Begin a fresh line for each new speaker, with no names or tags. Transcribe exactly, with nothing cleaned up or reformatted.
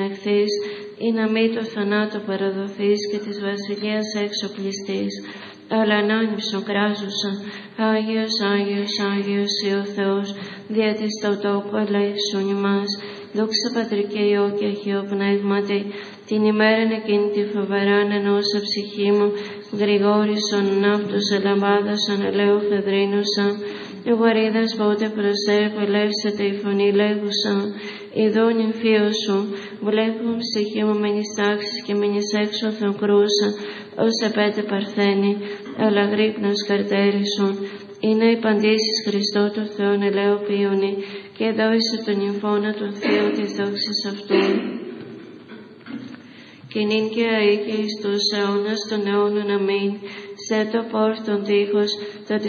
εχθείς, ή να μη το θανάτο παραδοθείς και της βασιλείας έξω πληστείς, αλλά ανάνυψον κράζουσα, Άγιος, Άγιος, Άγιος ή ο Θεός, δια της το τόπο ελέησον ημάς, δόξα Πατρί και Υιό και Αγίο Πνεύματι, την ημέραν εκείνη τη φοβεράν ενώσα ψυχή μου, γρηγόρησον ναύτος ελαμπάδας ανελαίου φεδρίνουσα, Ευγαρίδας πότε προσέρπω ελεύσεται η φωνή λέγουσα, ειδών νυμφίο σου, βλέπουν ψυχή μου μένεις τάξεις και μένεις έξωθεν κρούσα, ως επέτε παρθένη, αλλά γρύπνος καρτέρισον, είναι οι παντήσεις Χριστό του Θεού ελαιοποιούνι, και δόησε τον νυμφώνα του Θεού της δόξης αυτού. Και νυν και αεί και εις τους αιώνας των αιώνων αμήν, σε το πόρτον τείχος, το